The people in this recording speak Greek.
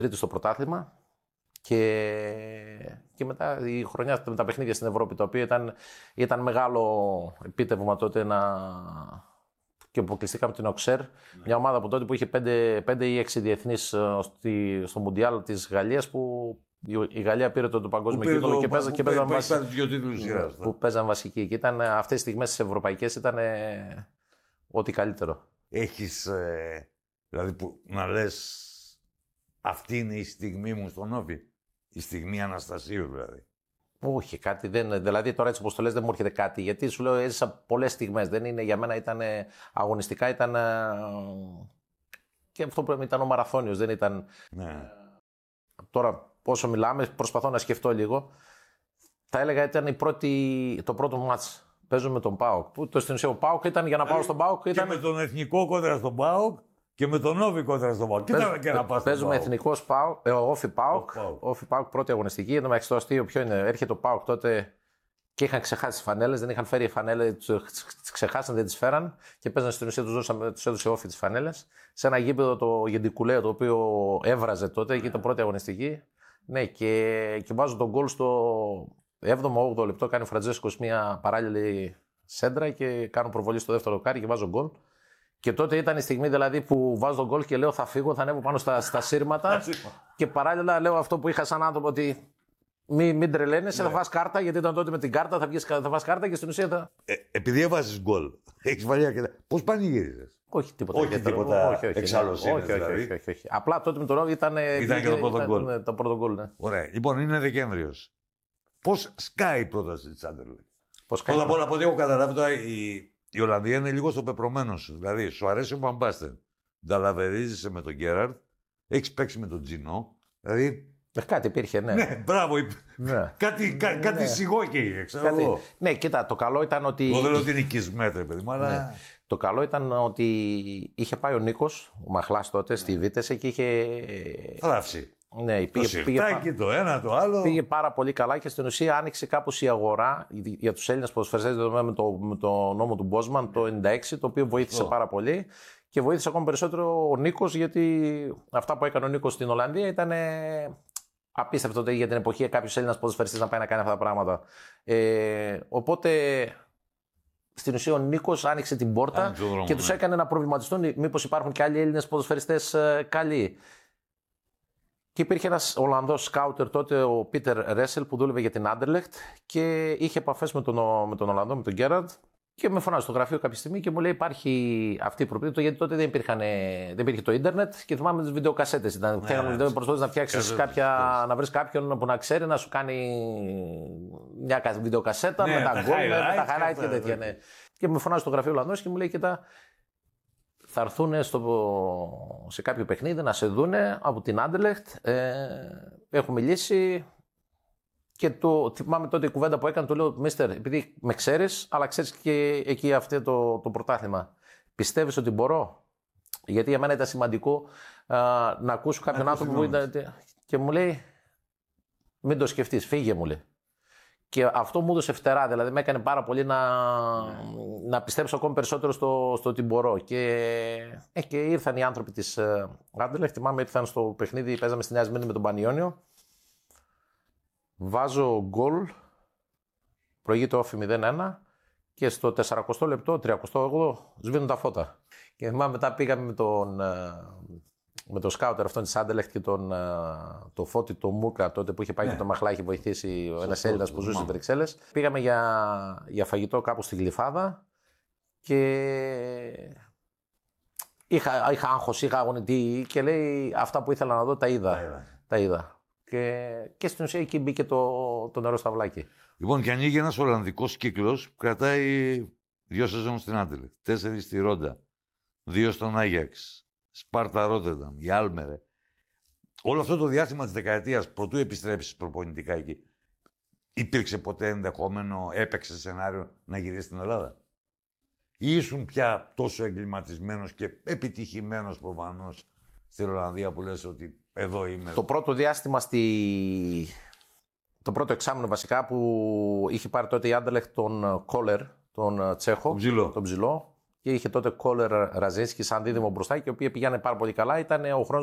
τρίτη στο πρωτάθλημα. Και μετά η χρονιά με τα παιχνίδια στην Ευρώπη, το οποίο ήταν μεγάλο επίτευγμα τότε και αποκλειστήκαμε την Οξέρ, μια ομάδα από τότε που είχε 5 ή 6 διεθνείς στο Μουντιάλ της Γαλλίας, που η Γαλλία πήρε το παγκόσμιο κύπελλο και παίζαν βασική. Και αυτές τις στιγμές τις ευρωπαϊκές ήταν ό,τι καλύτερο. Έχεις, δηλαδή που να λες, αυτή είναι η στιγμή μου στον Όφη, η στιγμή Αναστασίου δηλαδή. Όχι, κάτι δεν. Δηλαδή, τώρα έτσι όπως το λες, δεν μου έρχεται κάτι. Γιατί σου λέω, έζησα πολλές στιγμές. Δεν είναι, για μένα ήταν αγωνιστικά, ήταν. Και αυτό που ήταν ο μαραθώνιος, δεν ήταν. Ναι. Τώρα, όσο μιλάμε, προσπαθώ να σκεφτώ λίγο. Θα έλεγα ήταν το πρώτο μάτς. Παίζω με τον ΠΑΟΚ. Που στην ουσία ο ΠΑΟΚ ήταν για να πάω στον ΠΑΟΚ. Και με τον εθνικό κόντρα στον ΠΑΟΚ. Και με τον Όφη κόντρα στον ΠΑΟΚ. Παίζουμε εθνικό Όφη ΠΑΟΚ, πρώτη αγωνιστική. Εν τω μεταξύ το αστείο ποιο είναι, έρχεται ο ΠΑΟΚ τότε και είχαν ξεχάσει τις φανέλες, δεν είχαν φέρει φανέλες, τις ξεχάσαν, δεν τις φέραν και παίζανε στην ουσία, τους έδωσε Όφη τις φανέλες. Σε ένα γήπεδο το Γεντικουλέο, το οποίο έβραζε τότε, εκεί ήταν πρώτη αγωνιστική. Ναι, και βάζω τον γκολ στο 7ο-8ο λεπτό. Κάνει ο Φραντζέσκος μια παράλληλη σέντρα και κάνω προβολή στο δεύτερο δοκάρι και βάζω γκολ. Και τότε ήταν η στιγμή δηλαδή που βάζω τον γκολ και λέω θα φύγω, θα ανέβω πάνω στα σύρματα. Και παράλληλα λέω αυτό που είχα σαν άνθρωπο, ότι μην τρελαίνεσαι, θα φας κάρτα, γιατί ήταν τότε με την κάρτα, θα φας κάρτα και στην ουσία θα. Επειδή έβαζες γκολ, έχεις βάλει αρκετά. Πώς πανηγύριζες? Όχι τίποτα. Όχι, εξάλλωσης δηλαδή. Όχι. Απλά τότε με τον Όφη ήταν και το πρώτο γκολ. Ναι. Ωραία. Λοιπόν, είναι Δεκέμβριος. Πώς σκάει η πρόταση της Άντερλεχτ? Πρώτα απ' όλα, από ό,τι έχω καταλάβει τώρα, η Ολλανδία είναι λίγο στο πεπρωμένο σου. Δηλαδή, σου αρέσει ο Βαμπάστεν. Νταλαβερίζεσαι με τον Γκέραρντ, έχεις παίξει με τον Τζινό. Δηλαδή. Κάτι υπήρχε, ναι. Ναι, μπράβο. Ναι. Κάτι σιγόκαιγε, ξέρω εγώ. Ναι, κοίτα, το καλό ήταν ότι. Εγώ δεν λέω ότι είναι οικισμέτρε, παιδί μου, αλλά. Ναι. Το καλό ήταν ότι είχε πάει ο Νίκος, ο Μαχλάς τότε, στη Βίτεσε και είχε. Θράψει. Ναι, το ένα, το άλλο. Πήγε πάρα πολύ καλά και στην ουσία άνοιξε κάπως η αγορά για τους Έλληνες ποδοσφαιριστές με το νόμο του Μπόσμαν το 1996, το οποίο βοήθησε πάρα πολύ και βοήθησε ακόμα περισσότερο ο Νίκος, γιατί αυτά που έκανε ο Νίκος στην Ολλανδία ήταν απίστευτο για την εποχή κάποιος Έλληνας ποδοσφαιριστής να πάει να κάνει αυτά τα πράγματα. Οπότε στην ουσία ο Νίκος άνοιξε την πόρτα και τους έκανε να προβληματιστούν μήπως υπάρχουν και άλλοι Έλληνες ποδοσφαιριστές καλοί. Και υπήρχε ένας Ολλανδός σκάουτερ τότε, ο Πίτερ Ρέσελ, που δούλευε για την Άντερλεχτ και είχε επαφές με τον Ολλανδό, με τον Γκέραρντ. Και με φωνάζει στο γραφείο κάποια στιγμή και μου λέει: υπάρχει αυτή η προοπτική, γιατί τότε δεν υπήρχε το ίντερνετ και θυμάμαι τις βιντεοκασέτες. Προσπαθείς να φτιάξεις να βρεις κάποιον που να ξέρει να σου κάνει μια βιντεοκασέτα με τα γκολ, με τα highlight και τέτοια. Ναι. Και με φωνάζει στο γραφείο ο Ολλανδός και μου λέει: κοίτα, θα έρθουν σε κάποιο παιχνίδι να σε δούνε από την Άντερλεχτ. Έχω μιλήσει και θυμάμαι τότε η κουβέντα που έκανε. Του λέω: Μίστερ, επειδή με ξέρεις, αλλά ξέρεις και εκεί αυτό το πρωτάθλημα, πιστεύεις ότι μπορώ? Γιατί για μένα ήταν σημαντικό να ακούσω κάποιον άνθρωπο που ήταν. Και μου λέει: μην το σκεφτείς, φύγε, μου λέει. Και αυτό μου έδωσε φτερά, δηλαδή με έκανε πάρα πολύ να πιστέψω ακόμη περισσότερο στο ότι μπορώ. Και ήρθαν οι άνθρωποι της Άντερλεχτ, θυμάμαι, ήρθαν στο παιχνίδι, παίζαμε στη Νέα Σμύρνη με τον Πανιόνιο. Βάζω γκολ, προηγείται Όφη 0-1 και στο 40 λεπτό, 38 σβήνουν τα φώτα. Και θυμάμαι μετά πήγαμε με τον σκάουτερ αυτόν της Άντερλεχτ και το Φώτη, το Μούκα, τότε που είχε πάει και το Μαχλά, είχε βοηθήσει ένας Έλληνας που ζούσε στις Βρυξέλλες. Πήγαμε για φαγητό κάπου στη Γλυφάδα και είχα άγχος, είχα αγωνιτή και λέει αυτά που ήθελα να δω τα είδα. Και στην ουσία εκεί μπήκε το νερό στα βλάκι. Λοιπόν, και ανοίγει ένας Ολλανδικός κύκλος που κρατάει 2 σεζόν στην Άντερλεχτ, 4 στη Ρόντα, 2 στον Άγιαξ, Σπάρτα Ρότερνταμ, η Άλμερε. Όλο αυτό το διάστημα της δεκαετίας, πρωτού επιστρέψεις προπονητικά εκεί, υπήρξε ποτέ ενδεχόμενο, έπαιξε σενάριο να γυρίσεις στην Ελλάδα? Ή ήσουν πια τόσο εγκληματισμένος και επιτυχημένος προφανώς στην Ολλανδία που λες ότι εδώ είμαι? Το πρώτο διάστημα το πρώτο εξάμηνο βασικά που είχε πάρει τότε η Άντερλεχτ τον Κόλερ, τον Τσέχο, τον ψηλό, και είχε τότε Κόλερ Ραζίνσκι σαν δίδυμο μπροστά και ο οποίος πήγαινε πάρα πολύ καλά. Ήταν ο χρόνος